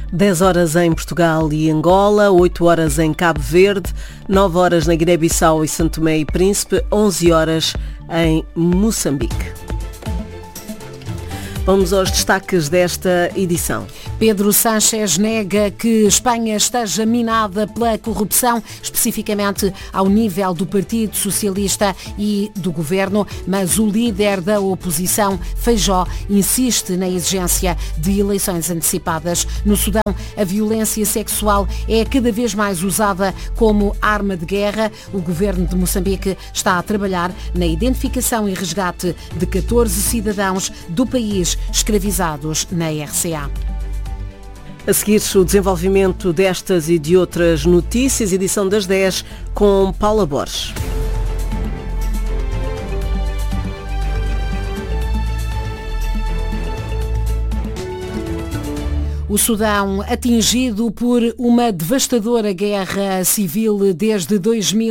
10 horas em Portugal e Angola, 8 horas em Cabo Verde, 9 horas na Guiné-Bissau e São Tomé e Príncipe, 11 horas em Moçambique. Vamos aos destaques desta edição. Pedro Sánchez nega que Espanha esteja minada pela corrupção, especificamente ao nível do Partido Socialista e do Governo, mas o líder da oposição, Feijó, insiste na exigência de eleições antecipadas. No Sudão, a violência sexual é cada vez mais usada como arma de guerra. O Governo de Moçambique está a trabalhar na identificação e resgate de 14 cidadãos do país escravizados na RCA. A seguir, o desenvolvimento destas e de outras notícias, edição das 10, com Paula Borges. O Sudão, atingido por uma devastadora guerra civil desde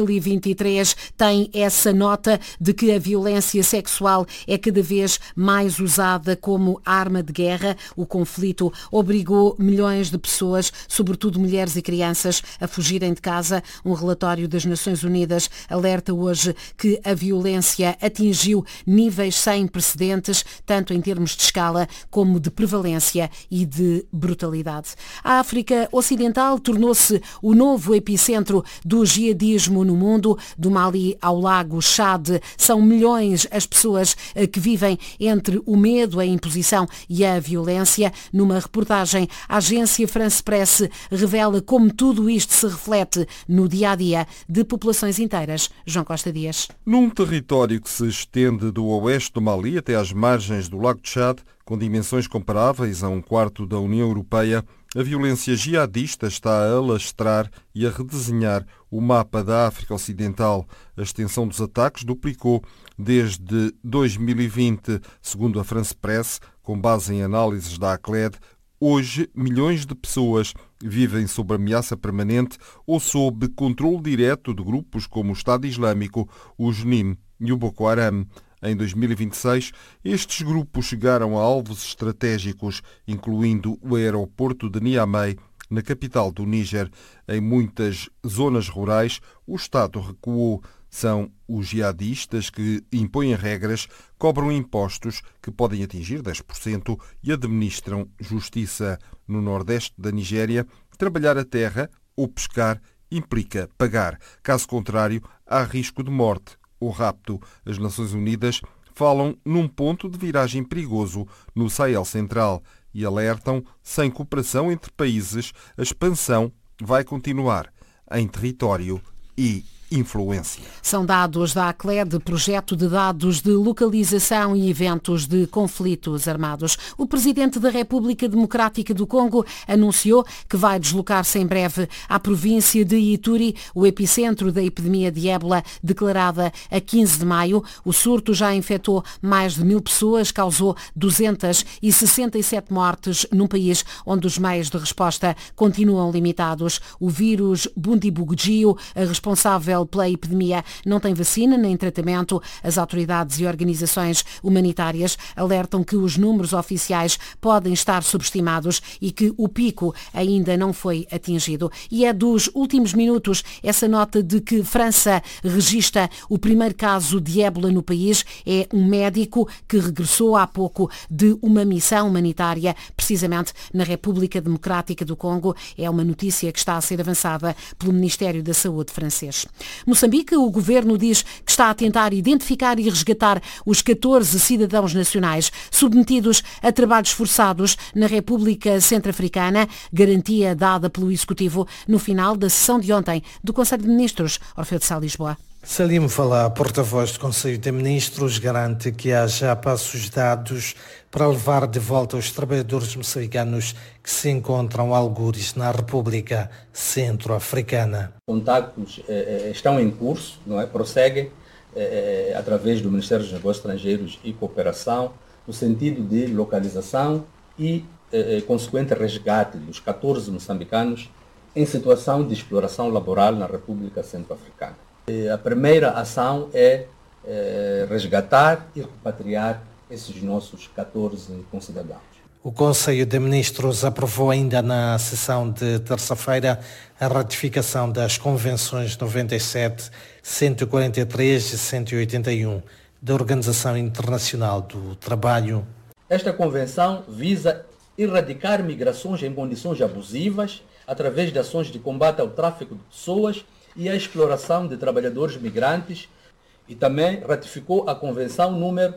2023, tem essa nota de que a violência sexual é cada vez mais usada como arma de guerra. O conflito obrigou milhões de pessoas, sobretudo mulheres e crianças, a fugirem de casa. Um relatório das Nações Unidas alerta hoje que a violência atingiu níveis sem precedentes, tanto em termos de escala como de prevalência e de brutalidade. A África Ocidental tornou-se o novo epicentro do jihadismo no mundo. Do Mali ao lago Chad, são milhões as pessoas que vivem entre o medo, a imposição e a violência. Numa reportagem, a agência France Press revela como tudo isto se reflete no dia-a-dia de populações inteiras. João Costa Dias. Num território que se estende do oeste do Mali até às margens do lago Chad, com dimensões comparáveis a um quarto da União Europeia, a violência jihadista está a alastrar e a redesenhar o mapa da África Ocidental. A extensão dos ataques duplicou desde 2020, segundo a France Press, com base em análises da ACLED. Hoje, milhões de pessoas vivem sob ameaça permanente ou sob controle direto de grupos como o Estado Islâmico, o JNIM e o Boko Haram. Em 2026, estes grupos chegaram a alvos estratégicos, incluindo o aeroporto de Niamey, na capital do Níger. Em muitas zonas rurais, o Estado recuou. São os jihadistas que impõem regras, cobram impostos que podem atingir 10% e administram justiça. No nordeste da Nigéria, trabalhar a terra ou pescar implica pagar. Caso contrário, há risco de morte ou rapto. As Nações Unidas falam num ponto de viragem perigoso no Sahel Central e alertam, sem cooperação entre países, a expansão vai continuar em território e influência. São dados da ACLED, projeto de dados de localização e eventos de conflitos armados. O Presidente da República Democrática do Congo anunciou que vai deslocar-se em breve à província de Ituri, o epicentro da epidemia de ébola declarada a 15 de maio. O surto já infectou mais de 1000 pessoas, causou 267 mortes num país onde os meios de resposta continuam limitados. O vírus Bundibugyo, responsável pela epidemia, não tem vacina nem tratamento. As autoridades e organizações humanitárias alertam que os números oficiais podem estar subestimados e que o pico ainda não foi atingido. E é dos últimos minutos essa nota de que França registra o primeiro caso de ébola no país. É um médico que regressou há pouco de uma missão humanitária, precisamente na República Democrática do Congo. É uma notícia que está a ser avançada pelo Ministério da Saúde francês. Moçambique, o governo diz que está a tentar identificar e resgatar os 14 cidadãos nacionais submetidos a trabalhos forçados na República Centro-Africana, garantia dada pelo Executivo no final da sessão de ontem do Conselho de Ministros. Orfeu de Sá, Lisboa. Salim Falá, porta-voz do Conselho de Ministros, garante que há já passos dados para levar de volta os trabalhadores moçambicanos que se encontram algures na República Centro-Africana. Contactos estão em curso, não é? Prosseguem através do Ministério dos Negócios Estrangeiros e Cooperação, no sentido de localização e consequente resgate dos 14 moçambicanos em situação de exploração laboral na República Centro-Africana. A primeira ação é resgatar e repatriar esses nossos 14 concidadãos. O Conselho de Ministros aprovou ainda na sessão de terça-feira a ratificação das Convenções 97, 143 e 181 da Organização Internacional do Trabalho. Esta convenção visa erradicar migrações em condições abusivas através de ações de combate ao tráfico de pessoas e à exploração de trabalhadores migrantes, e também ratificou a Convenção número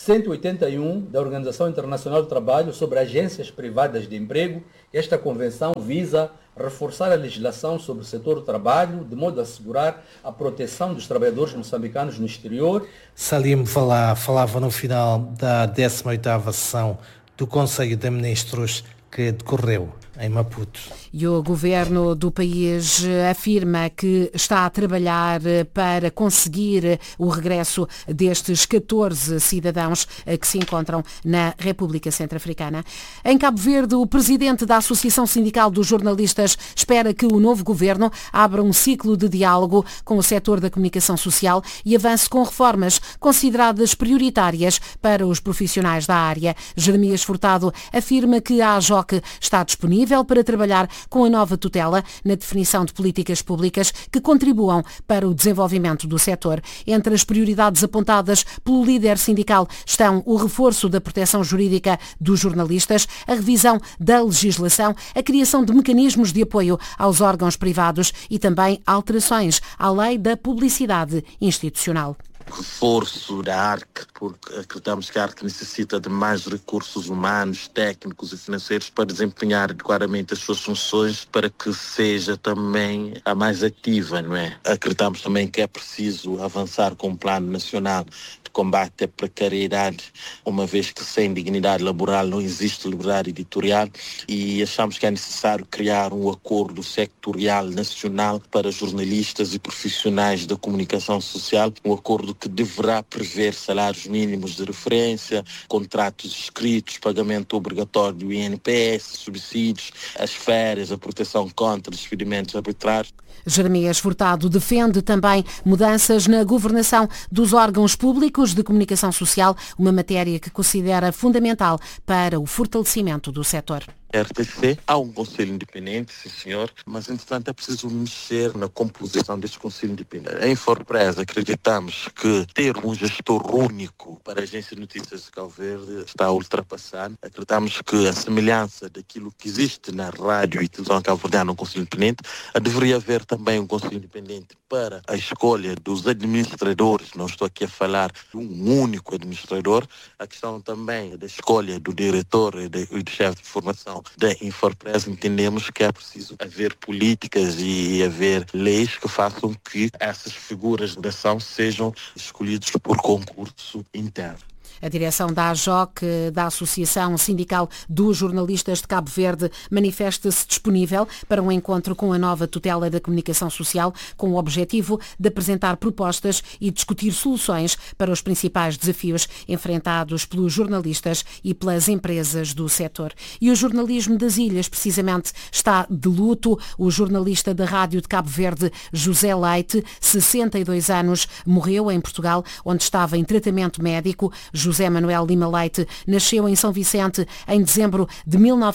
181 da Organização Internacional do Trabalho sobre agências privadas de emprego. Esta convenção visa reforçar a legislação sobre o setor do trabalho, de modo a assegurar a proteção dos trabalhadores moçambicanos no exterior. Salim falava no final da 18ª sessão do Conselho de Ministros que decorreu em Maputo. E o governo do país afirma que está a trabalhar para conseguir o regresso destes 14 cidadãos que se encontram na República Centro-Africana. Em Cabo Verde, o presidente da Associação Sindical dos Jornalistas espera que o novo governo abra um ciclo de diálogo com o setor da comunicação social e avance com reformas consideradas prioritárias para os profissionais da área. Jeremias Furtado afirma que a AJOC está disponível para trabalhar com a nova tutela na definição de políticas públicas que contribuam para o desenvolvimento do setor. Entre as prioridades apontadas pelo líder sindical estão o reforço da proteção jurídica dos jornalistas, a revisão da legislação, a criação de mecanismos de apoio aos órgãos privados e também alterações à lei da publicidade institucional. Reforço da ARC, porque acreditamos que a ARC necessita de mais recursos humanos, técnicos e financeiros para desempenhar adequadamente as suas funções, para que seja também a mais ativa, não é? Acreditamos também que é preciso avançar com um plano nacional de combate à precariedade, uma vez que sem dignidade laboral não existe liberdade editorial, e achamos que é necessário criar um acordo sectorial nacional para jornalistas e profissionais da comunicação social, um acordo que deverá prever salários mínimos de referência, contratos escritos, pagamento obrigatório do INPS, subsídios, as férias, a proteção contra despedimentos arbitrários. Jeremias Furtado defende também mudanças na governação dos órgãos públicos de comunicação social, uma matéria que considera fundamental para o fortalecimento do setor. RTC, há um conselho independente, sim senhor, mas entretanto é preciso mexer na composição deste conselho independente. Em Forpresa acreditamos que ter um gestor único para a Agência de Notícias de Cabo Verde está a ultrapassar. Acreditamos que a semelhança daquilo que existe na rádio e televisão cabo-verdiana no conselho independente, deveria haver também um conselho independente para a escolha dos administradores. Não estou aqui a falar de um único administrador, a questão também da escolha do diretor e do chefe de formação da Infopresa. Entendemos que é preciso haver políticas e haver leis que façam que essas figuras de ação sejam escolhidas por concurso interno. A direção da AJOC, da Associação Sindical dos Jornalistas de Cabo Verde, manifesta-se disponível para um encontro com a nova tutela da comunicação social, com o objetivo de apresentar propostas e discutir soluções para os principais desafios enfrentados pelos jornalistas e pelas empresas do setor. E o jornalismo das ilhas, precisamente, está de luto. O jornalista da Rádio de Cabo Verde, José Leite, 62 anos, morreu em Portugal, onde estava em tratamento médico. José Manuel Lima Leite nasceu em São Vicente em dezembro de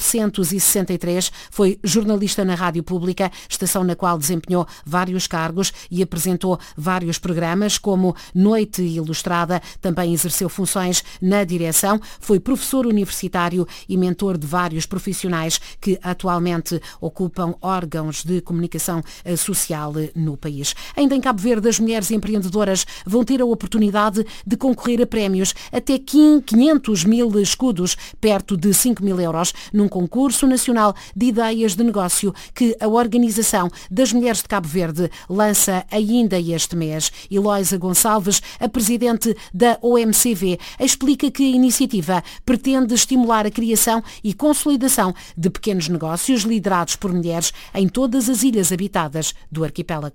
1963. Foi jornalista na Rádio Pública, estação na qual desempenhou vários cargos e apresentou vários programas, como Noite Ilustrada. Também exerceu funções na direção. Foi professor universitário e mentor de vários profissionais que atualmente ocupam órgãos de comunicação social no país. Ainda em Cabo Verde, as mulheres empreendedoras vão ter a oportunidade de concorrer a prémios até 500 mil escudos, perto de 5 mil euros, num concurso nacional de ideias de negócio que a Organização das Mulheres de Cabo Verde lança ainda este mês. Eloísa Gonçalves, a presidente da OMCV, explica que a iniciativa pretende estimular a criação e consolidação de pequenos negócios liderados por mulheres em todas as ilhas habitadas do arquipélago.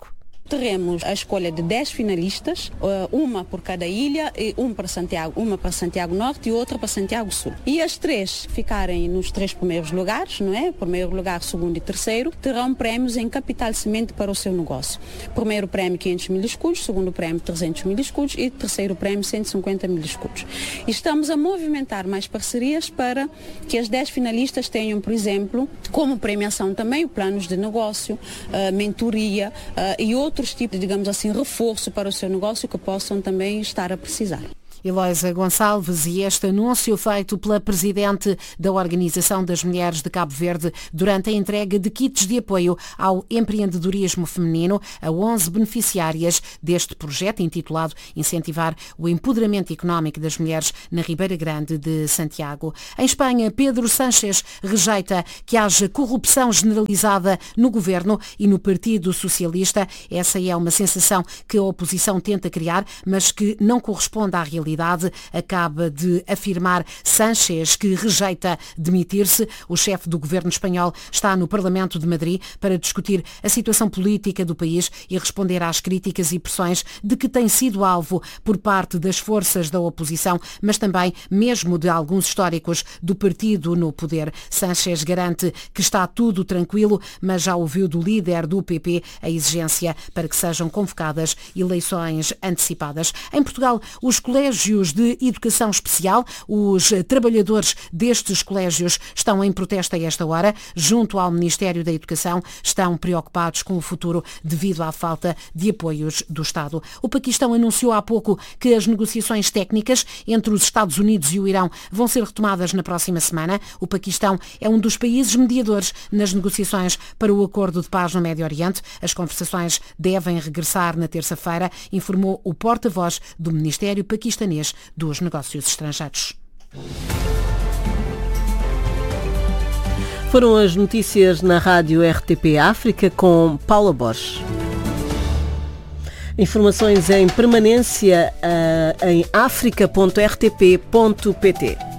teremos a escolha de 10 finalistas, uma por cada ilha, uma para Santiago Norte e outra para Santiago Sul. E as 3 ficarem nos 3 primeiros lugares, não é? Primeiro lugar, segundo e terceiro, terão prémios em capital semente para o seu negócio. Primeiro prémio 500 mil escudos, segundo prémio 300 mil escudos e terceiro prémio 150 mil escudos. E estamos a movimentar mais parcerias para que as 10 finalistas tenham, por exemplo, como premiação também planos de negócio, mentoria e outros tipos, digamos assim, reforço para o seu negócio que possam também estar a precisar. Eloísa Gonçalves, e este anúncio feito pela Presidente da Organização das Mulheres de Cabo Verde durante a entrega de kits de apoio ao empreendedorismo feminino a 11 beneficiárias deste projeto intitulado Incentivar o Empoderamento Económico das Mulheres na Ribeira Grande de Santiago. Em Espanha, Pedro Sánchez rejeita que haja corrupção generalizada no governo e no Partido Socialista. Essa é uma sensação que a oposição tenta criar, mas que não corresponde à realidade. Acaba de afirmar Sánchez, que rejeita demitir-se. O chefe do governo espanhol está no Parlamento de Madrid para discutir a situação política do país e responder às críticas e pressões de que tem sido alvo por parte das forças da oposição, mas também mesmo de alguns históricos do partido no poder. Sánchez garante que está tudo tranquilo, mas já ouviu do líder do PP a exigência para que sejam convocadas eleições antecipadas. Em Portugal, os colégios de educação especial, os trabalhadores destes colégios estão em protesto a esta hora. Junto ao Ministério da Educação, estão preocupados com o futuro devido à falta de apoios do Estado. O Paquistão anunciou há pouco que as negociações técnicas entre os Estados Unidos e o Irão vão ser retomadas na próxima semana. O Paquistão é um dos países mediadores nas negociações para o acordo de paz no Médio Oriente. As conversações devem regressar na terça-feira, informou o porta-voz do Ministério paquistanês dos Negócios Estrangeiros. Foram as notícias na rádio RTP África com Paula Borges. Informações em permanência em africa.rtp.pt.